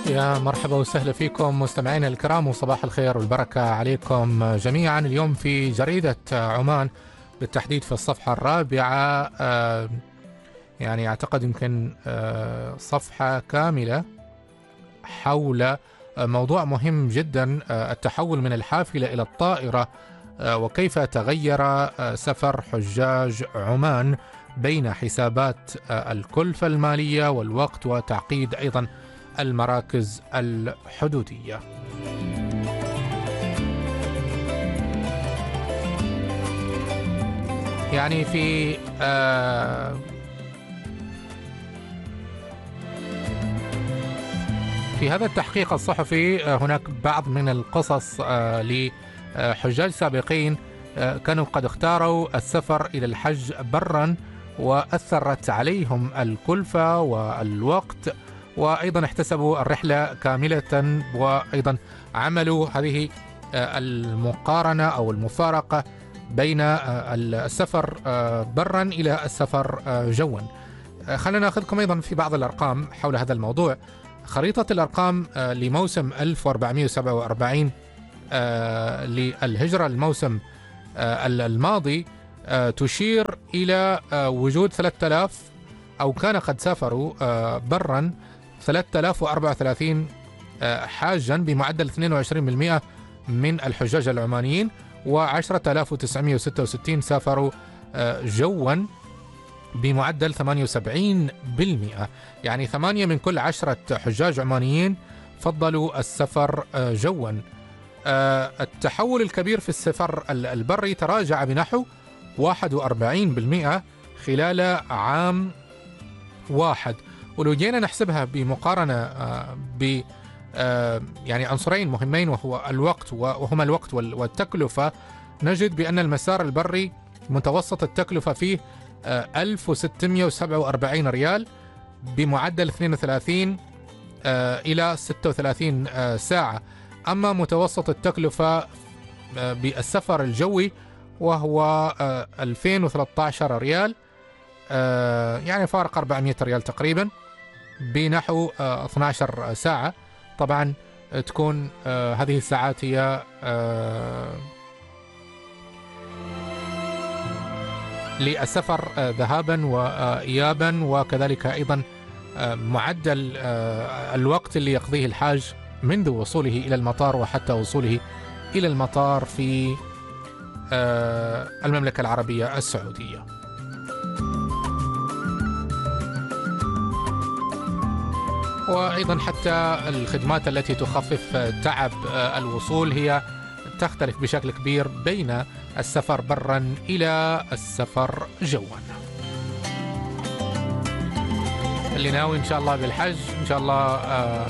يا مرحبا وسهلا فيكم مستمعينا الكرام، وصباح الخير والبركة عليكم جميعا. اليوم في جريدة عمان بالتحديد في الصفحة الرابعة، يعني أعتقد يمكن صفحة كاملة حول موضوع مهم جدا، التحول من الحافلة إلى الطائرة، وكيف تغير سفر حجاج عمان بين حسابات الكلفة المالية والوقت وتعقيد أيضا المراكز الحدودية. يعني في هذا التحقيق الصحفي هناك بعض من القصص لحجاج سابقين كانوا قد اختاروا السفر إلى الحج برا، وأثرت عليهم الكلفة والوقت، وأيضا احتسبوا الرحلة كاملة، وأيضا عملوا هذه المقارنة أو المفارقة بين السفر برا إلى السفر جوا. خلينا نأخذكم أيضا في بعض الأرقام حول هذا الموضوع. خريطة الأرقام لموسم 1447 للهجرة الموسم الماضي تشير إلى وجود 3000 أو كان قد سافروا برا 3034 حاجا بمعدل 22% من الحجاج العمانيين، و10966 سافروا جوا بمعدل 78%. يعني 8 من كل 10 حجاج عمانيين فضلوا السفر جوا. التحول الكبير في السفر البري تراجع بنحو 41% خلال عام واحد. ولو جينا نحسبها بمقارنة ب يعني عنصرين مهمين وهما الوقت والتكلفة، نجد بأن المسار البري متوسط التكلفة فيه 1647 ريال بمعدل 32 إلى 36 ساعة. أما متوسط التكلفة بالسفر الجوي وهو 2013 ريال، يعني فارق 400 ريال تقريبا بنحو 12 ساعة. طبعا تكون هذه الساعات هي للسفر ذهابا وإيابا، وكذلك أيضا معدل الوقت اللي يقضيه الحاج منذ وصوله إلى المطار وحتى وصوله إلى المطار في المملكة العربية السعودية. وأيضا حتى الخدمات التي تخفف تعب الوصول هي تختلف بشكل كبير بين السفر برا إلى السفر جوا. اللي ناوي إن شاء الله بالحج إن شاء الله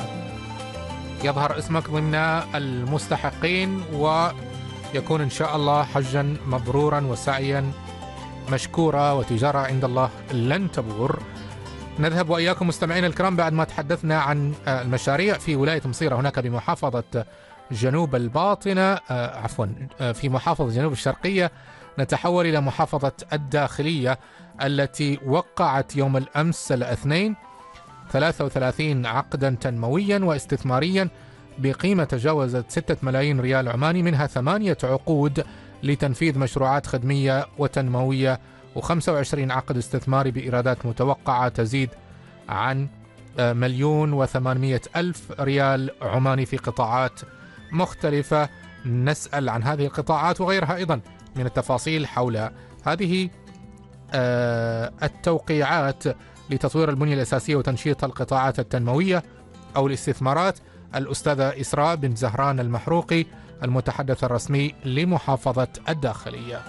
يظهر اسمك ضمن المستحقين، ويكون إن شاء الله حجا مبرورا وسعيا مشكورا وتجارة عند الله لن تبور. نذهب وإياكم مستمعينا الكرام بعد ما تحدثنا عن المشاريع في ولاية مصيرة هناك بمحافظة جنوب الباطنة، في محافظة جنوب الشرقية، نتحول إلى محافظة الداخلية التي وقعت يوم الأمس الاثنين 33 عقدا تنمويا واستثماريا بقيمة تجاوزت 6 ملايين ريال عماني، منها 8 عقود لتنفيذ مشروعات خدمية وتنموية، و25 عقد استثماري بإيرادات متوقعة تزيد عن 1,800,000 ريال عماني في قطاعات مختلفة. نسأل عن هذه القطاعات وغيرها أيضا من التفاصيل حول هذه التوقيعات لتطوير البنية الأساسية وتنشيط القطاعات التنموية أو الاستثمارات الأستاذة إسراء بن زهران المحروقي، المتحدث الرسمي لمحافظة الداخلية.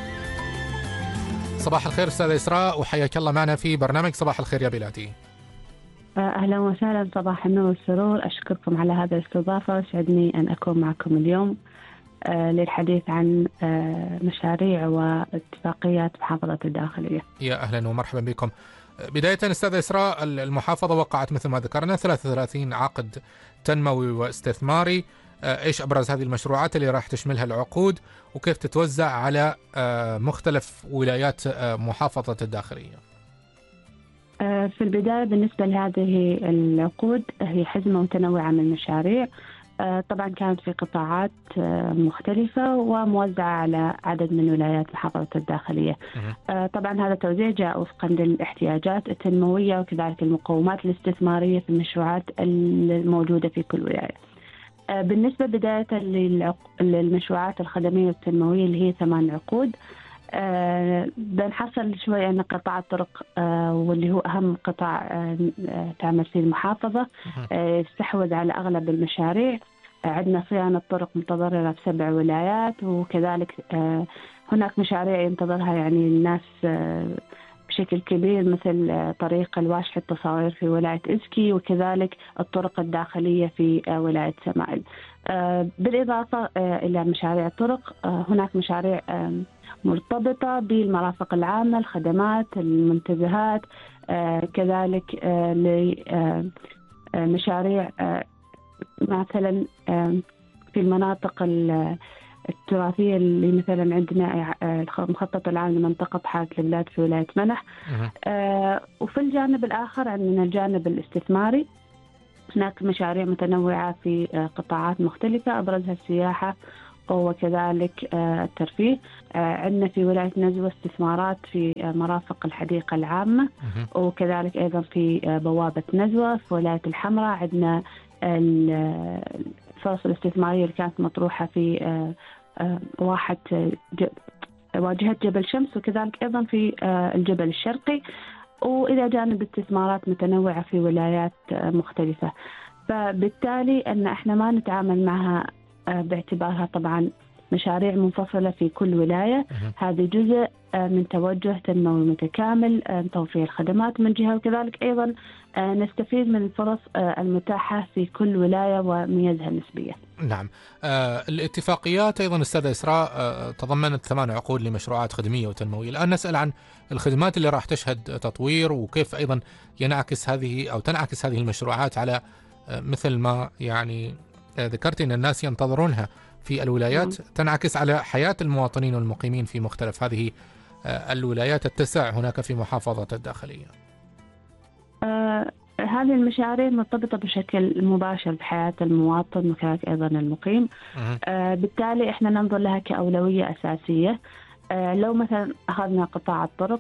صباح الخير أستاذة إسراء، وحياك الله معنا في برنامج صباح الخير يا بلادي. أهلا وسهلا، صباح النور والسرور. أشكركم على هذه الاستضافة، وسعدني أن أكون معكم اليوم للحديث عن مشاريع واتفاقيات محافظة الداخلية. يا أهلا ومرحبا بكم. بداية أستاذة إسراء، المحافظة وقعت مثل ما ذكرنا 33 عقد تنموي واستثماري. إيش أبرز هذه المشروعات اللي راح تشملها العقود، وكيف تتوزع على مختلف ولايات محافظة الداخلية؟ في البداية بالنسبة لهذه العقود هي حزمة متنوعة من المشاريع. طبعا كانت في قطاعات مختلفة وموزعة على عدد من ولايات محافظة الداخلية. طبعا هذا التوزيع جاء وفقا للاحتياجات التنموية وكذلك المقومات الاستثمارية في المشروعات الموجودة في كل ولاية. بالنسبة بداية للمشروعات الخدمية والتنموية اللي هي 8 عقود، بنحصل شوي أن قطاع الطرق واللي هو أهم قطاع تعمل فيه المحافظة يستحوذ على أغلب المشاريع. عندنا صيانة طرق متضررة في 7 ولايات، وكذلك هناك مشاريع ينتظرها يعني الناس بشكل كبير، مثل طريق الواشح التصاوير في ولاية إسكي، وكذلك الطرق الداخلية في ولاية سمائل. بالإضافة إلى مشاريع الطرق، هناك مشاريع مرتبطة بالمرافق العامة، الخدمات، المنتزهات، كذلك لمشاريع مثلا في المناطق التراثية اللي مثلا عندنا المخطط العام لمنطقة حارة البلاد في ولاية منح. وفي الجانب الآخر عندنا الجانب الاستثماري، هناك مشاريع متنوعة في قطاعات مختلفة أبرزها السياحة وكذلك الترفيه. عندنا في ولاية نزوة استثمارات في مرافق الحديقة العامة، وكذلك أيضا في بوابة نزوة. في ولاية الحمراء عندنا الفرص الاستثمارية اللي كانت مطروحة في واجهة جبل شمس، وكذلك أيضا في الجبل الشرقي، وإلى جانب استثمارات متنوعة في ولايات مختلفة. فبالتالي أن احنا ما نتعامل معها باعتبارها طبعا مشاريع منفصلة في كل ولاية. هذا جزء من توجه تنموي متكامل، توفير الخدمات من جهة، وكذلك أيضا نستفيد من الفرص المتاحة في كل ولاية وميزها النسبية. نعم. الاتفاقيات أيضا أستاذة إسراء تضمنت 8 عقود لمشروعات خدمية وتنموية. الآن نسأل عن الخدمات اللي راح تشهد تطوير، وكيف أيضا ينعكس هذه أو تنعكس هذه المشروعات على مثل ما يعني ذكرت أن الناس ينتظرونها في الولايات، تنعكس على حياة المواطنين والمقيمين في مختلف هذه الولايات التسع هناك في محافظة الداخلية. هذه المشاريع مرتبطة بشكل مباشر بحياة المواطن وكذلك أيضا المقيم. بالتالي إحنا ننظر لها كأولوية أساسية. لو مثلا أخذنا قطاع الطرق،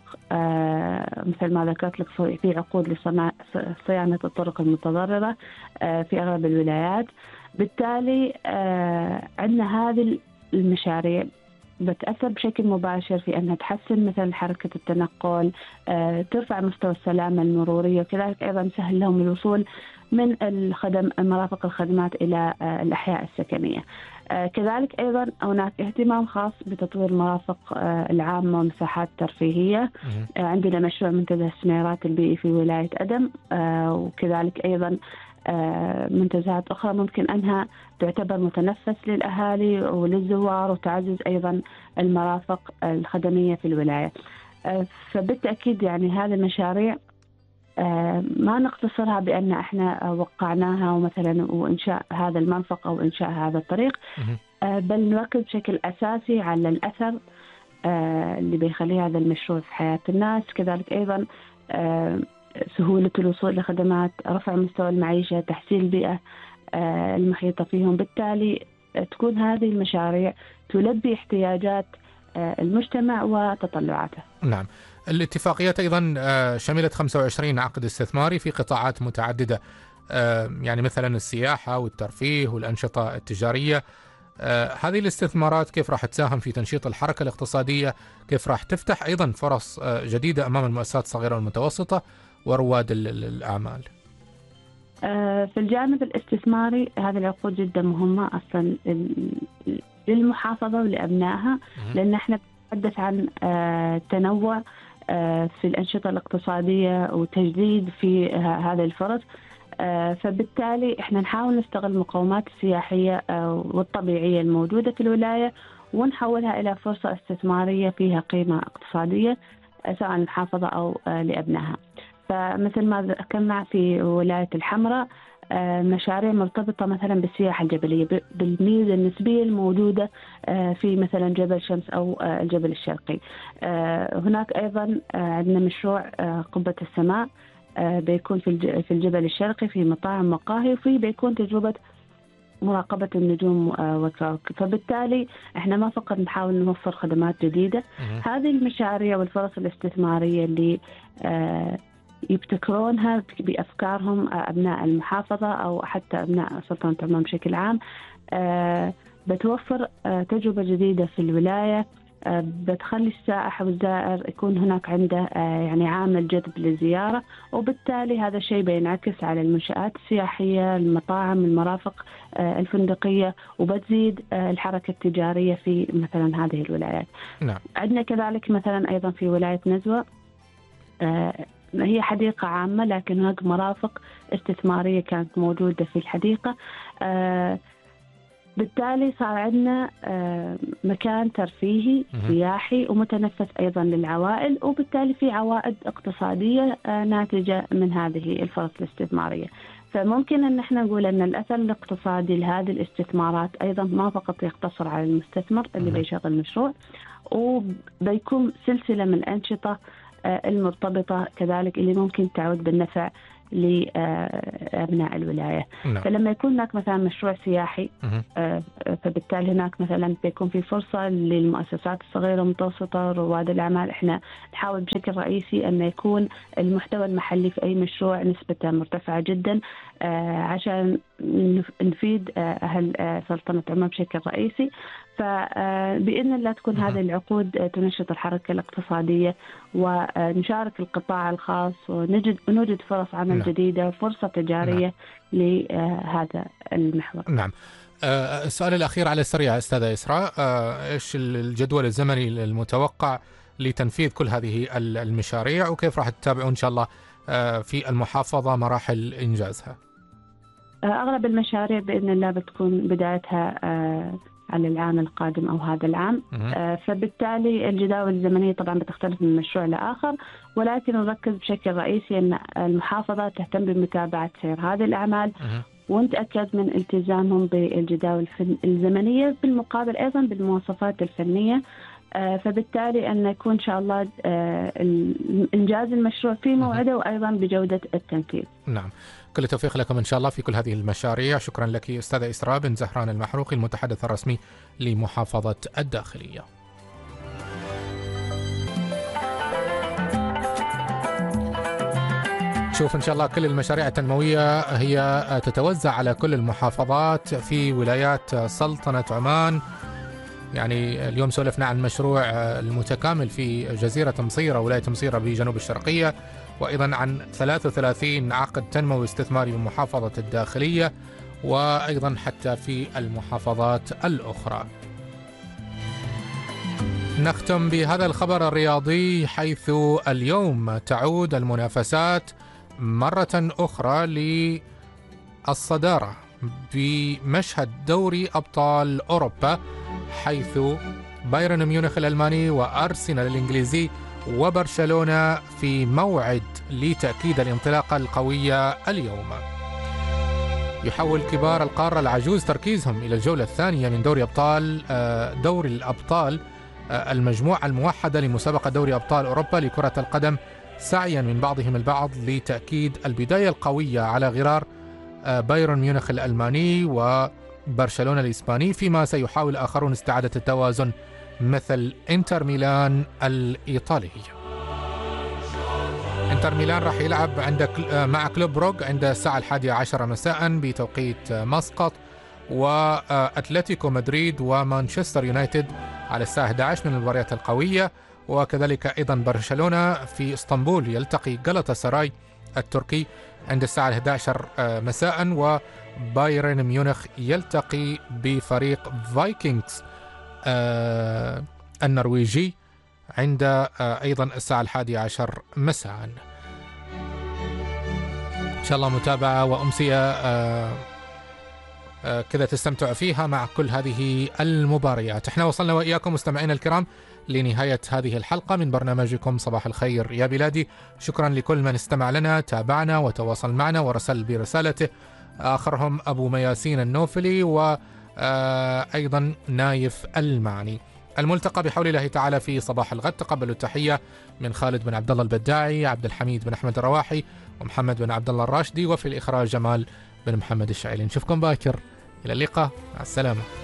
مثل ما ذكرت لك في عقود لصيانة الطرق المتضررة في أغلب الولايات. بالتالي عندنا هذه المشاريع بتأثر بشكل مباشر في أنها تحسن مثلا حركة التنقل، ترفع مستوى السلامة المرورية، وكذلك أيضا سهل لهم الوصول من مرافق الخدمات إلى الأحياء السكنية. كذلك أيضا هناك اهتمام خاص بتطوير المرافق العامة والمساحات الترفيهية. عندنا مشروع منتزه السميرات البيئي في ولاية أدم، وكذلك أيضا منتزهات أخرى ممكن أنها تعتبر متنفس للأهالي وللزوار، وتعزز أيضا المرافق الخدمية في الولاية. فبالتأكيد يعني هذه المشاريع ما نقتصرها بأن احنا وقعناها ومثلا وإنشاء هذا المنفق أو إنشاء هذا الطريق، بل نركز بشكل أساسي على الأثر اللي بيخليه هذا المشروع في حياة الناس، كذلك أيضا سهولة الوصول لخدمات، رفع مستوى المعيشة، تحسين البيئة المحيطة فيهم. بالتالي تكون هذه المشاريع تلبي احتياجات المجتمع وتطلعاته. نعم. الاتفاقيات أيضا شملت 25 عقد استثماري في قطاعات متعددة، يعني مثلا السياحة والترفيه والأنشطة التجارية. هذه الاستثمارات كيف راح تساهم في تنشيط الحركة الاقتصادية؟ كيف راح تفتح أيضا فرص جديدة أمام المؤسسات الصغيرة والمتوسطة ورواد الأعمال؟ في الجانب الاستثماري هذه العقود جدا مهمة أصلا للمحافظة ولأبنائها، لأن احنا نتحدث عن تنوع في الأنشطة الاقتصادية وتجديد في هذه الفرص. فبالتالي احنا نحاول نستغل المقومات السياحية والطبيعية الموجودة في الولاية ونحولها إلى فرصة استثمارية فيها قيمة اقتصادية سواء للمحافظة أو لأبنائها. فمثل ما ذكرنا في ولاية الحمراء مشاريع مرتبطة مثلا بالسياحة الجبلية بالميزة النسبية الموجودة في مثلا جبل شمس أو الجبل الشرقي. هناك أيضا عندنا مشروع قبة السماء بيكون في الجبل الشرقي في مطاعم مقاهي، وفي بيكون تجربة مراقبة النجوم والكواكب. فبالتالي احنا ما فقط نحاول نوفر خدمات جديدة، هذه المشاريع والفرص الاستثمارية اللي يبتكرونها بأفكارهم أبناء المحافظة أو حتى أبناء سلطنة عمان بشكل عام بتوفر تجربة جديدة في الولاية، بتخلي السائح والزائر يكون هناك عنده يعني عامل جذب للزيارة، وبالتالي هذا الشيء بينعكس على المنشآت السياحية، المطاعم، المرافق الفندقية، وبتزيد الحركة التجارية في مثلا هذه الولايات. نعم. عندنا كذلك مثلا أيضا في ولاية نزوة هي حديقة عامة، لكن هناك مرافق استثمارية كانت موجودة في الحديقة، بالتالي صار عندنا مكان ترفيهي سياحي ومتنفس أيضا للعوائل، وبالتالي في عوائد اقتصادية ناتجة من هذه الفرص الاستثمارية. فممكن أن احنا نقول أن الأثر الاقتصادي لهذه الاستثمارات أيضا ما فقط يقتصر على المستثمر اللي بيشغل مشروع، وبيكون سلسلة من الأنشطة المرتبطة كذلك اللي ممكن تعود بالنفع لأبناء الولاية. فلما يكون هناك مثلا مشروع سياحي فبالتالي هناك مثلا بيكون في فرصة للمؤسسات الصغيرة والمتوسطة، رواد الأعمال. احنا نحاول بشكل رئيسي أن يكون المحتوى المحلي في أي مشروع نسبته مرتفعة جدا عشان نفيد أهل سلطنة عمان بشكل رئيسي. فبإذن الله تكون هذه العقود تنشط الحركة الاقتصادية ونشارك القطاع الخاص ونوجد فرص عمل جديدة وفرصة تجارية لهذا المحور. نعم. السؤال الأخير على السريع أستاذة إسراء، إيش الجدول الزمني المتوقع لتنفيذ كل هذه المشاريع، وكيف راح تتابعون إن شاء الله في المحافظة مراحل إنجازها؟ أغلب المشاريع بإذن الله بتكون بدايتها على العام القادم أو هذا العام. فبالتالي الجداول الزمنية طبعا بتختلف من مشروع لآخر، ولكن نركز بشكل رئيسي أن المحافظة تهتم بمتابعة سير هذه الأعمال ونتأكد من التزامهم بالجداول الزمنية، بالمقابل أيضا بالمواصفات الفنية. فبالتالي أن يكون إن شاء الله إنجاز المشروع في موعده وأيضا بجودة التنفيذ. نعم، كل التوفيق لكم إن شاء الله في كل هذه المشاريع. شكرا لك أستاذة إسراء بن زهران المحروقي، المتحدث الرسمي لمحافظة الداخلية. شوف إن شاء الله كل المشاريع التنموية هي تتوزع على كل المحافظات في ولايات سلطنة عمان. يعني اليوم سولفنا عن مشروع المتكامل في جزيرة مصيرة، ولاية مصيرة بجنوب الشرقية، وأيضا عن 33 عقد تنموي استثماري بمحافظة الداخلية، وأيضا حتى في المحافظات الأخرى. نختم بهذا الخبر الرياضي، حيث اليوم تعود المنافسات مرة أخرى للصدارة بمشهد دوري أبطال أوروبا، حيث بايرن ميونخ الألماني وأرسنال الإنجليزي وبرشلونة في موعد لتأكيد الانطلاقة القوية اليوم. يحول كبار القارة العجوز تركيزهم إلى الجولة الثانية من دوري الأبطال المجموعة الموحدة لمسابقة دوري أبطال أوروبا لكرة القدم، سعيا من بعضهم البعض لتأكيد البداية القوية على غرار بايرن ميونخ الألماني وبرشلونة الإسباني، فيما سيحاول آخرون استعادة التوازن مثل إنتر ميلان الإيطالي. إنتر ميلان راح يلعب مع كلوب بروغ عند الساعة 11 مساء بتوقيت مسقط، وأتلتيكو مدريد ومانشستر يونايتد على الساعة 11 من المباريات القوية. وكذلك أيضا برشلونة في اسطنبول يلتقي غالاتا سراي التركي عند الساعة 11 مساء، وبايرن ميونخ يلتقي بفريق فايكنجز النرويجي عند أيضا الساعة 11 مساء. إن شاء الله متابعة وأمسية كذا تستمتع فيها مع كل هذه المباريات. احنا وصلنا وإياكم مستمعينا الكرام لنهاية هذه الحلقة من برنامجكم صباح الخير يا بلادي. شكرا لكل من استمع لنا، تابعنا وتواصل معنا ورسل برسالته، آخرهم أبو مياسين النوفلي وأيضا نايف المعني. الملتقى بحول الله تعالى في صباح الغد. تقبلوا التحية من خالد بن عبد الله البداعي، عبد الحميد بن أحمد الرواحي، ومحمد بن عبد الله الراشدي، وفي الإخراج جمال بن محمد الشعيلي. نشوفكم باكر، إلى اللقاء، مع السلامة.